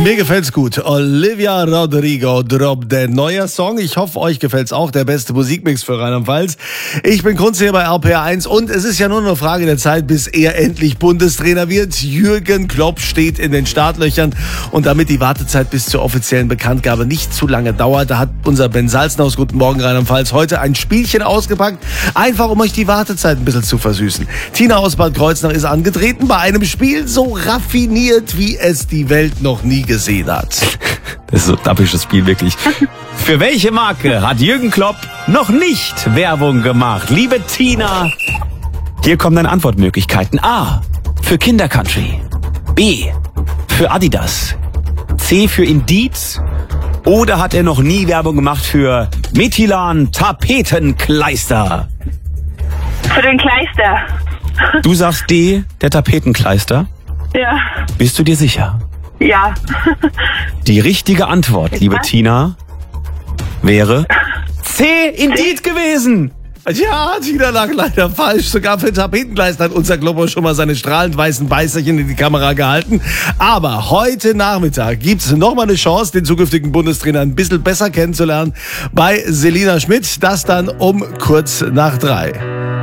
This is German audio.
Mir gefällt's gut. Olivia Rodrigo droppt der neue Song. Ich hoffe, euch gefällt's auch. Der beste Musikmix für Rheinland-Pfalz. Ich bin Kunz hier bei RPR1 und es ist ja nur eine Frage der Zeit, bis er endlich Bundestrainer wird. Jürgen Klopp steht in den Startlöchern und damit die Wartezeit bis zur offiziellen Bekanntgabe nicht zu lange dauert, da hat unser Ben Salzen aus Guten Morgen Rheinland-Pfalz heute ein Spielchen ausgepackt, einfach um euch die Wartezeit ein bisschen zu versüßen. Tina aus Bad Kreuznach ist angetreten bei einem Spiel so raffiniert, wie es die Welt noch nie gesehen hat. Das ist so ein dappisches Spiel, wirklich. Für welche Marke hat Jürgen Klopp noch nicht Werbung gemacht? Liebe Tina, hier kommen deine Antwortmöglichkeiten. A, für Kindercountry. B, für Adidas. C, für Indeed. Oder hat er noch nie Werbung gemacht für Methylan Tapetenkleister? Für den Kleister. Du sagst D, der Tapetenkleister. Ja. Bist du dir sicher? Ja. Die richtige Antwort, liebe Tina, wäre C, Indeed gewesen. Ja, Tina lag leider falsch. Sogar für Tapetenkleister hat unser Globo schon mal seine strahlend weißen Beißerchen in die Kamera gehalten. Aber heute Nachmittag gibt's nochmal eine Chance, den zukünftigen Bundestrainer ein bisschen besser kennenzulernen bei Selina Schmidt. Das dann um kurz nach 3.